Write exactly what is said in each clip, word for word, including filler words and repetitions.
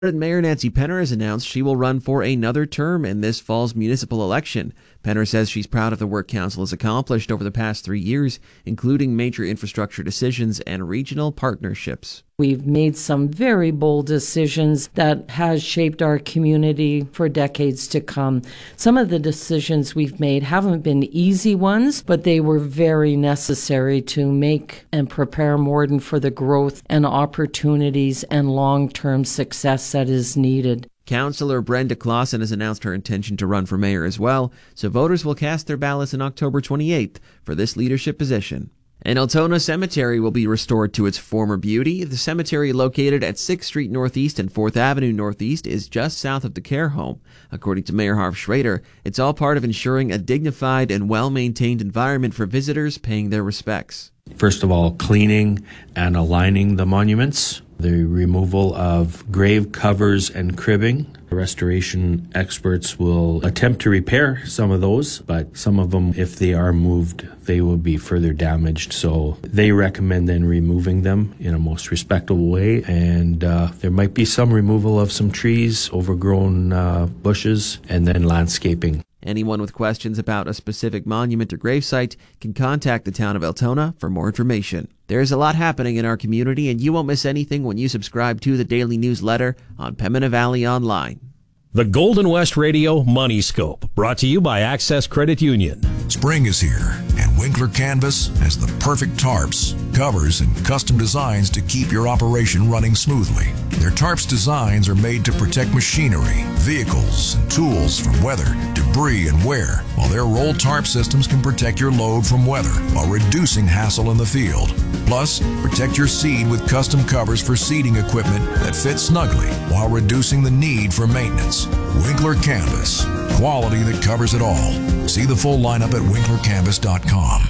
Mayor Nancy Penner has announced she will run for another term in this fall's municipal election. Penner says she's proud of the work council has accomplished over the past three years, including major infrastructure decisions and regional partnerships. We've made some very bold decisions that has shaped our community for decades to come. Some of the decisions we've made haven't been easy ones, but they were very necessary to make and prepare Morden for the growth and opportunities and long-term success that is needed. Councillor Brenda Clausen has announced her intention to run for mayor as well, so voters will cast their ballots on October twenty-eighth for this leadership position. And Altona Cemetery will be restored to its former beauty. The cemetery, located at sixth Street Northeast and fourth Avenue Northeast, is just south of the care home. According to Mayor Harv Schrader, it's all part of ensuring a dignified and well-maintained environment for visitors paying their respects. First of all, cleaning and aligning the monuments, the removal of grave covers and cribbing. Restoration experts will attempt to repair some of those, but some of them, if they are moved, they will be further damaged. So they recommend then removing them in a most respectable way. And uh, there might be some removal of some trees, overgrown uh, bushes, and then landscaping. Anyone with questions about a specific monument or gravesite can contact the town of Altona for more information. There's a lot happening in our community, and you won't miss anything when you subscribe to the daily newsletter on Pembina Valley Online. The Golden West Radio Money Scope, brought to you by Access Credit Union. Spring is here, and Winkler Canvas has the perfect tarps, covers, and custom designs to keep your operation running smoothly. Their tarps designs are made to protect machinery, vehicles, and tools from weather, debris, and wear, while their roll tarp systems can protect your load from weather while reducing hassle in the field. Plus, protect your seed with custom covers for seeding equipment that fit snugly while reducing the need for maintenance. Winkler Canvas, quality that covers it all. See the full lineup at winkler canvas dot com.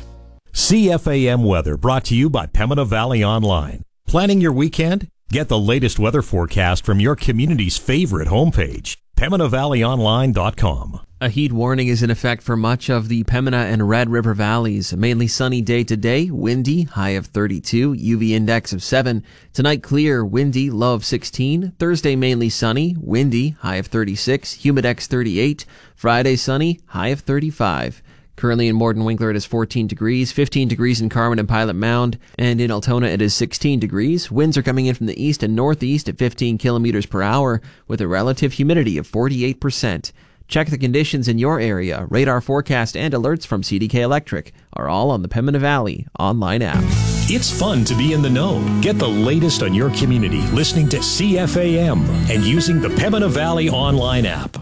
C F A M weather, brought to you by Pembina Valley Online. Planning your weekend? Get the latest weather forecast from your community's favorite homepage, pembina valley online dot com. A heat warning is in effect for much of the Pembina and Red River valleys. A mainly sunny day today, windy, high of thirty-two, U V index of seven. Tonight clear, windy, low of sixteen. Thursday mainly sunny, windy, high of thirty-six, humidex thirty-eight. Friday sunny, high of thirty-five. Currently in Morden Winkler it is fourteen degrees, fifteen degrees in Carmen and Pilot Mound, and in Altona it is sixteen degrees. Winds are coming in from the east and northeast at fifteen kilometers per hour with a relative humidity of forty-eight percent. Check the conditions in your area. Radar forecast and alerts from C D K Electric are all on the Pembina Valley online app. It's fun to be in the know. Get the latest on your community listening to C F A M and using the Pembina Valley online app.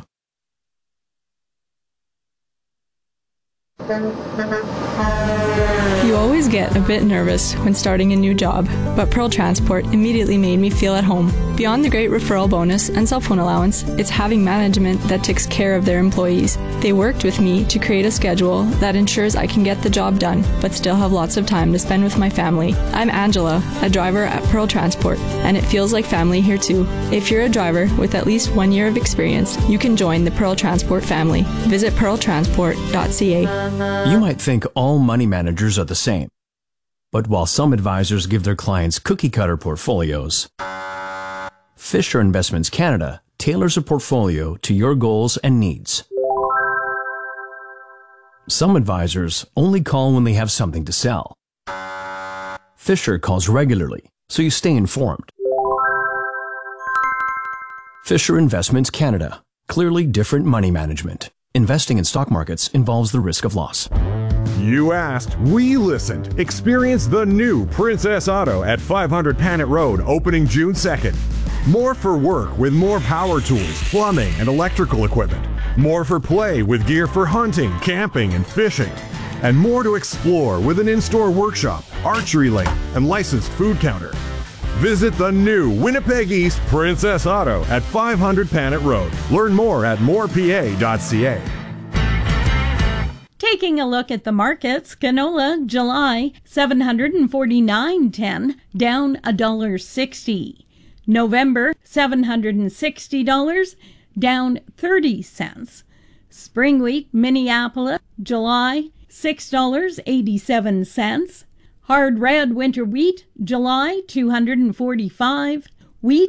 You always get a bit nervous when starting a new job, but Pearl Transport immediately made me feel at home. Beyond the great referral bonus and cell phone allowance, it's having management that takes care of their employees. They worked with me to create a schedule that ensures I can get the job done, but still have lots of time to spend with my family. I'm Angela, a driver at Pearl Transport, and it feels like family here too. If you're a driver with at least one year of experience, you can join the Pearl Transport family. Visit pearl transport dot c a. You might think all money managers are the same. But while some advisors give their clients cookie-cutter portfolios, Fisher Investments Canada tailors a portfolio to your goals and needs. Some advisors only call when they have something to sell. Fisher calls regularly, so you stay informed. Fisher Investments Canada. Clearly different money management. Investing in stock markets involves the risk of loss. You asked, we listened. Experience the new Princess Auto at five hundred Panet Road, opening June second. More for work with more power tools, plumbing, and electrical equipment. More for play with gear for hunting, camping, and fishing. And more to explore with an in-store workshop, archery lane, and licensed food counter. Visit the new Winnipeg East Princess Auto at five hundred Panet Road. Learn more at more p a dot c a. Taking a look at the markets, canola July seven hundred forty-nine ten, down one dollar sixty. November seven hundred sixty dollars, down thirty cents. Spring wheat Minneapolis July six dollars and eighty-seven cents. Hard red winter wheat July two hundred forty-five. Wheat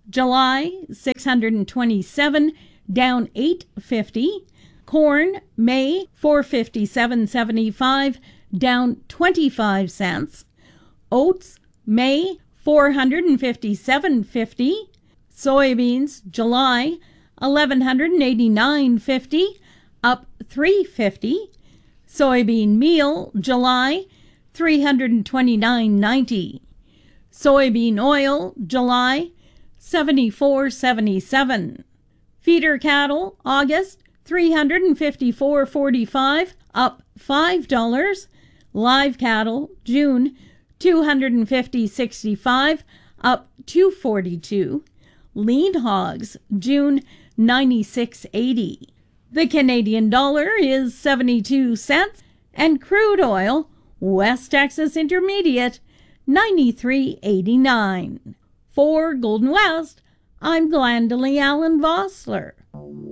July six hundred twenty-seven, down eight fifty. Corn, May four fifty-seven seventy-five, down twenty-five cents. Oats, May four hundred fifty-seven fifty. Soybeans, July eleven eighty-nine fifty, up three fifty. Soybean meal, July three hundred twenty-nine ninety. Soybean oil, July seventy-four seventy-seven. Feeder cattle, August three hundred fifty-four forty-five, up five dollars. Live cattle, June two hundred fifty sixty-five, up two forty-two. Lean hogs, June ninety-six eighty. The Canadian dollar is seventy-two cents, and crude oil, West Texas Intermediate, ninety-three eighty-nine. For Golden West, I'm Glendalee Allen Vossler.